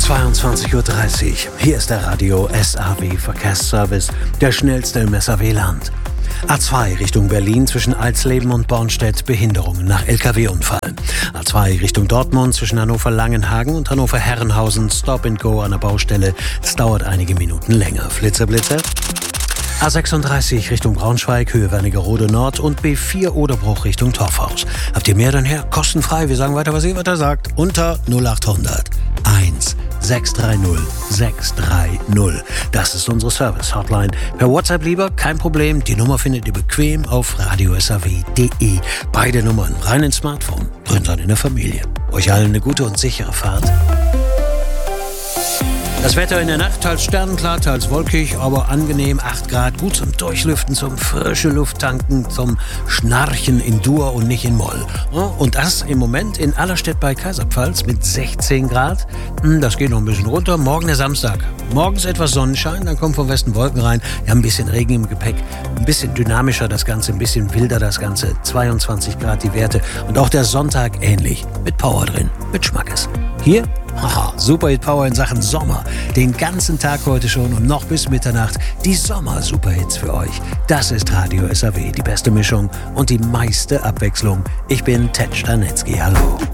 22:30 Uhr. Hier ist der Radio SAW Verkehrsservice, der schnellste im SAW-Land. A2 Richtung Berlin zwischen Alsleben und Bornstedt, Behinderungen nach LKW-Unfall. A2 Richtung Dortmund zwischen Hannover-Langenhagen und Hannover-Herrenhausen, Stop and Go an der Baustelle. Es dauert einige Minuten länger. Blitzer. A36 Richtung Braunschweig, Höhe Wernigerode Nord und B4 Oderbruch Richtung Torfhaus. Habt ihr mehr, dann her? Kostenfrei. Wir sagen weiter, was ihr weiter sagt. Unter 0800 1 630 630. Das ist unsere Service-Hotline. Per WhatsApp lieber, kein Problem. Die Nummer findet ihr bequem auf radiosaw.de. Beide Nummern rein ins Smartphone, drin dann in der Familie. Euch allen eine gute und sichere Fahrt. Das Wetter in der Nacht, teils sternenklar, teils wolkig, aber angenehm, 8 Grad, gut zum Durchlüften, zum frische Luft tanken, zum Schnarchen in Dur und nicht in Moll. Und das im Moment in Allerstedt bei Kaiserpfalz mit 16 Grad. Das geht noch ein bisschen runter. Morgen der Samstag. Morgens etwas Sonnenschein, dann kommen vom Westen Wolken rein. Wir haben ein bisschen Regen im Gepäck, ein bisschen dynamischer das Ganze, ein bisschen wilder das Ganze. 22 Grad die Werte. Und auch der Sonntag ähnlich, mit Power drin, mit Schmackes. Hier, Super Hit Power in Sachen Sommer. Den ganzen Tag heute schon und noch bis Mitternacht die Sommer-Superhits für euch. Das ist Radio SAW, die beste Mischung und die meiste Abwechslung. Ich bin Ted Stanetzky, hallo.